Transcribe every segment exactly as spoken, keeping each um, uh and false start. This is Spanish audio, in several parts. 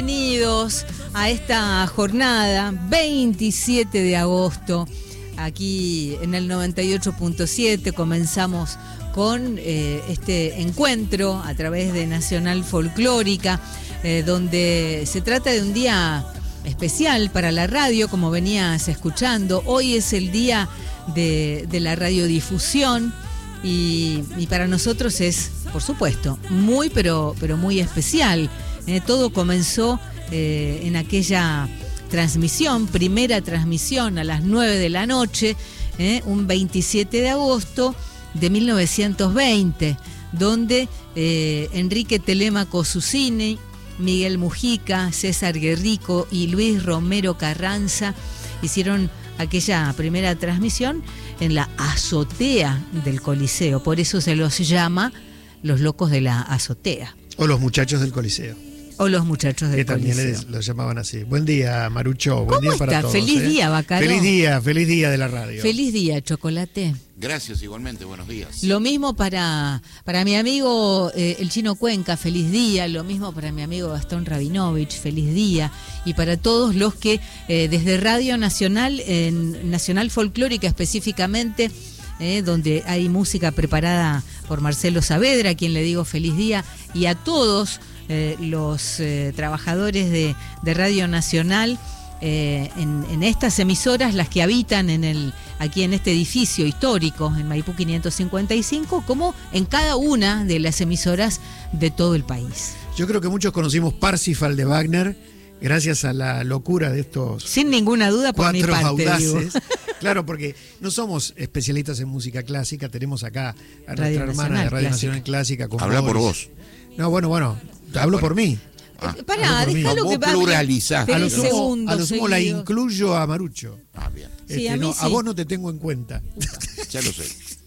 Bienvenidos a esta jornada veintisiete de agosto. Aquí en el noventa y ocho punto siete comenzamos con eh, este encuentro a través de Nacional Folclórica, eh, donde se trata de un día especial para la radio, como venías escuchando. Hoy es el día de, de la radiodifusión y, y para nosotros es, por supuesto, muy pero, pero muy especial. Eh, todo comenzó eh, en aquella transmisión, primera transmisión a las nueve de la noche, eh, un veintisiete de agosto de mil novecientos veinte, donde eh, Enrique Telémaco Susini, Miguel Mujica, César Guerrico y Luis Romero Carranza hicieron aquella primera transmisión en la azotea del Coliseo. Por eso se los llama los locos de la azotea. O los muchachos del Coliseo. O los muchachos del que también Coliseo. les, los llamaban así. Buen día, Marucho. Buen día para está? todos. Feliz ¿eh? día, Bacaró. Feliz día, feliz día de la radio. Feliz día, Chocolate. Gracias, igualmente, buenos días. Lo mismo para, para mi amigo eh, el Chino Cuenca, feliz día. Lo mismo para mi amigo Gastón Rabinovich, feliz día. Y para todos los que eh, desde Radio Nacional, en Nacional Folclórica específicamente, eh, donde hay música preparada por Marcelo Saavedra, a quien le digo feliz día, y a todos eh, los eh, trabajadores de, de Radio Nacional, Eh, en, en estas emisoras, las que habitan en el aquí en este edificio histórico en Maipú quinientos cincuenta y cinco, como en cada una de las emisoras de todo el país. Yo creo que muchos conocimos Parsifal de Wagner gracias a la locura de estos sin ninguna duda por mi cuatro parte, audaces. digo. Claro, porque no somos especialistas en música clásica, tenemos acá a Radio nuestra hermana Nacional de Radio Clásica. Nacional Clásica. Con Habla por Boris. vos. No, bueno, bueno, hablo por mí. Ah, Eh, Pará, por mí. déjalo Vos que va. pluralizás. A lo Tres sumo, segundos a lo sumo la seguidos. incluyo a Marucho. Ah, bien, Sí, Este, a mí no, sí. a vos no te tengo en cuenta. ya lo sé.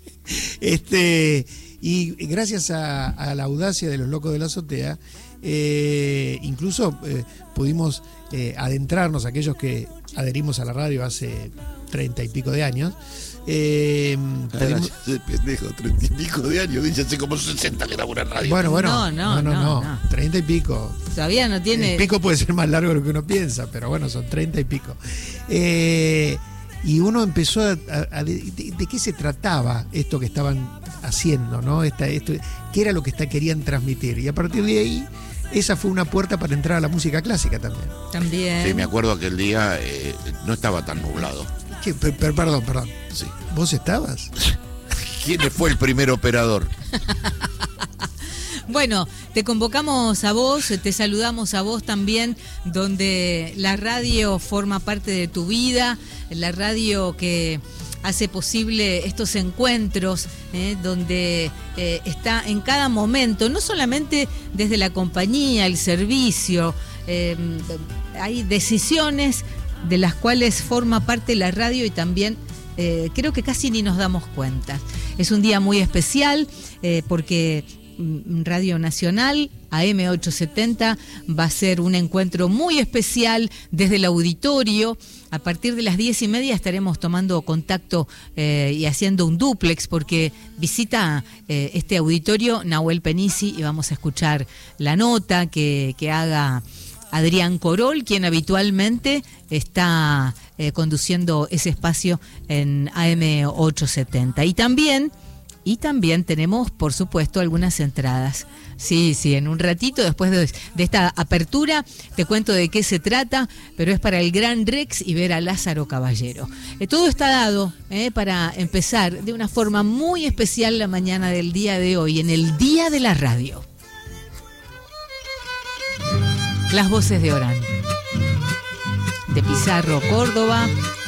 Este, y gracias a, a la audacia de los locos de la azotea, eh, incluso eh, pudimos eh, adentrarnos, aquellos que adherimos a la radio hace treinta y pico de años. Eh, pudimos- Pendejo, treinta y pico de años, dice hace como sesenta que grabó una radio. bueno, bueno, No, no, no, no, no, no. treinta y pico. Todavía no tiene. El pico puede ser más largo de lo que uno piensa, pero bueno, son treinta y pico. Eh, y uno empezó a... a- a de, de- de qué se trataba esto que estaban haciendo, ¿no? Esta, esto, ¿qué era lo que está, querían transmitir? Y a partir de ahí, esa fue una puerta para entrar a la música clásica también. También. Sí, me acuerdo aquel día eh, no estaba tan nublado. ¿Qué? Per- per- perdón, perdón. Sí. ¿Vos estabas? ¿Quién fue el primer operador? Bueno, te convocamos a vos, te saludamos a vos también, donde la radio forma parte de tu vida, la radio que hace posible estos encuentros, eh, donde eh, está en cada momento, no solamente desde la compañía, el servicio, eh, hay decisiones de las cuales forma parte la radio y también eh, creo que casi ni nos damos cuenta. Es un día muy especial eh, porque Radio Nacional, A M ochocientos setenta, va a ser un encuentro muy especial desde el auditorio. A partir de las diez y media estaremos tomando contacto eh, y haciendo un dúplex, porque visita eh, este auditorio Nahuel Penisi y vamos a escuchar la nota que, que haga Adrián Corol, quien habitualmente está eh, conduciendo ese espacio en A M ochocientos setenta. Y también... Y también tenemos, por supuesto, algunas entradas. Sí, sí, en un ratito, después de, de esta apertura, te cuento de qué se trata, pero es para el Gran Rex y ver a Lázaro Caballero. Eh, todo está dado eh, para empezar de una forma muy especial la mañana del día de hoy, en el Día de la Radio. Las voces de Orán, de Pizarro, Córdoba.